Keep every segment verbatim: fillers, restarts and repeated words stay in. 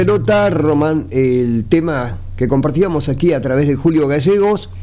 Pelota, Román, el tema que compartíamos aquí a través de Julio Gallegos,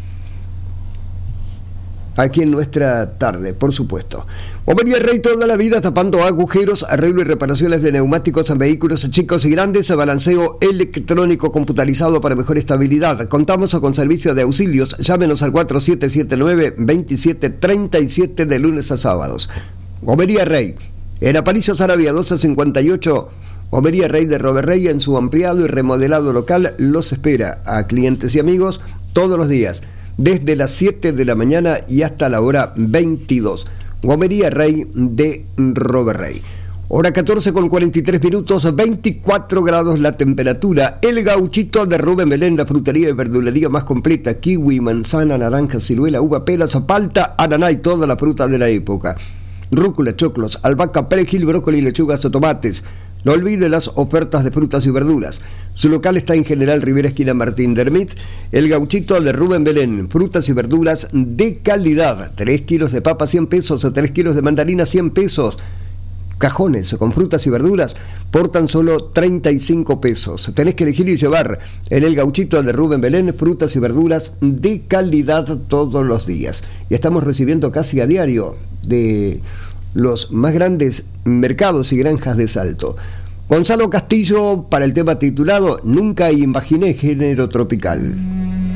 aquí en nuestra tarde, por supuesto. Gomería Rey, toda la vida tapando agujeros, arreglo y reparaciones de neumáticos en vehículos chicos y grandes, balanceo electrónico computarizado para mejor estabilidad. Contamos con servicio de auxilios. Llámenos al cuatro siete siete nueve, dos siete tres siete de lunes a sábados. Gomería Rey, en Aparicio Saravia doce cincuenta y ocho. Gomería Rey de Robert Rey, en su ampliado y remodelado local, los espera a clientes y amigos todos los días, desde las siete de la mañana y hasta la hora veintidós. Gomería Rey de Robert Rey. Hora catorce con cuarenta y tres minutos, veinticuatro grados la temperatura. El Gauchito de Rubén Belén, la frutería y verdulería más completa: kiwi, manzana, naranja, ciruela, uva, peras, palta, ananá y toda la fruta de la época. Rúcula, choclos, albahaca, perejil, brócoli, lechugas o tomates. No olvide las ofertas de frutas y verduras. Su local está en General Rivera, esquina Martín Dermit. El Gauchito de Rubén Belén, frutas y verduras de calidad. tres kilos de papa, cien pesos, tres kilos de mandarina, cien pesos. Cajones con frutas y verduras por tan solo treinta y cinco pesos. Tenés que elegir y llevar en el Gauchito de Rubén Belén frutas y verduras de calidad todos los días. Y estamos recibiendo casi a diario de los más grandes mercados y granjas de Salto. Gonzalo Castillo para el tema titulado Nunca imaginé género tropical.